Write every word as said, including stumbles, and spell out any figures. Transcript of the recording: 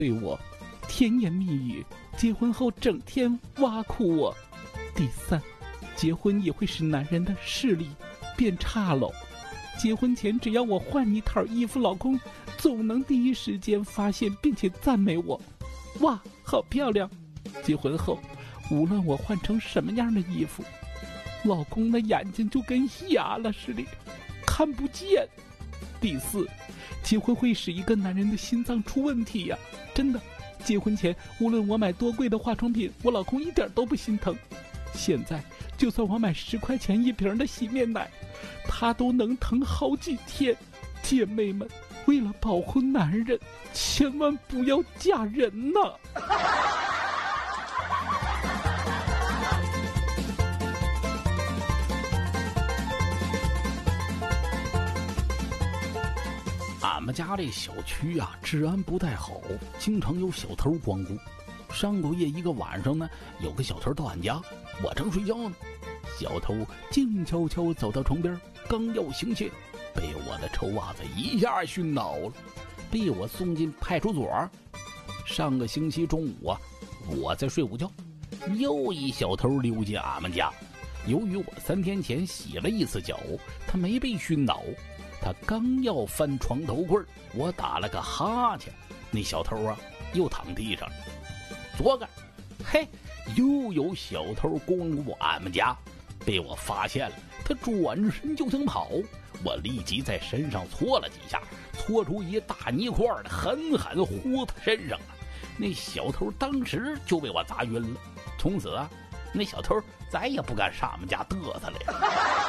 对我甜言蜜语，结婚后整天挖苦我。第三，结婚也会使男人的视力变差喽。结婚前只要我换一套衣服，老公总能第一时间发现并且赞美我，哇，好漂亮。结婚后无论我换成什么样的衣服，老公的眼睛就跟瞎了似的，看不见。第四，结婚会使一个男人的心脏出问题呀、啊，真的。结婚前无论我买多贵的化妆品，我老公一点都不心疼。现在就算我买十块钱一瓶的洗面奶，他都能疼好几天。姐妹们，为了保护男人，千万不要嫁人呐！ 俺们家这小区啊，治安不太好，经常有小偷光顾。上个月一个晚上呢，有个小偷到俺家，我正睡觉呢，小偷静悄悄走到床边，刚要行窃，被我的臭袜子一下熏倒了，被我送进派出所。上个星期中午啊，我在睡午觉，又一小偷溜进俺们家。由于我三天前洗了一次脚，他没被熏倒。他刚要翻床头柜，我打了个哈欠，那小偷啊又躺地上了。左个，嘿，又有小偷光顾俺们家，被我发现了，他转身就想跑，我立即在身上搓了几下，搓出一大泥块的，狠狠呼他身上了。那小偷当时就被我砸晕了。从此啊，那小偷再也不敢上俺们家嘚瑟了。